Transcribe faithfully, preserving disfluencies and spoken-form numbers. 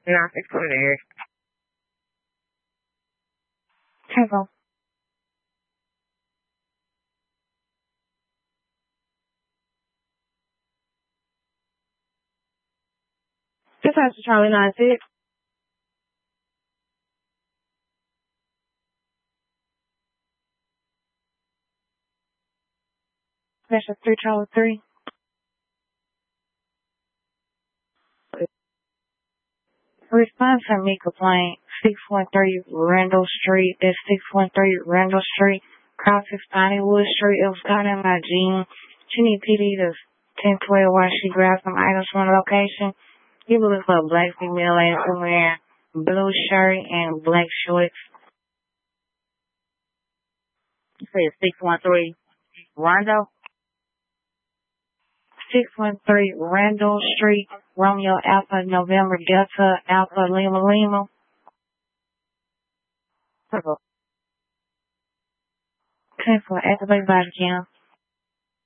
No, six one there. Temple. This has Charlie nine six. Special three Charlie three. Response from me complaint six one three Randall Street. That's six one three Randall Street. Crosses Wood Street. It was caught in my jean. She need P D to ten twelve while she grabs some items from the location. You can look for a black female lady wearing blue shirt and black shorts. You say six one three Rondo? six one three Randall Street, Romeo Alpha November Delta Alpha Lima Lima. Purple. Okay, for activate body cam.